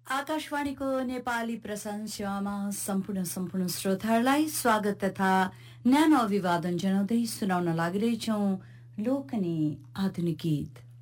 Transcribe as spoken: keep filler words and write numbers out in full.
आकाशवाणीको नेपाली प्रसारण सेवामा सम्पूर्ण सम्पूर्ण श्रोताहरूलाई स्वागत तथा न्यानो अभिवादन जनाउँदै सुनाउन लागिरहेछौं लोकनी आधुनिक गीत।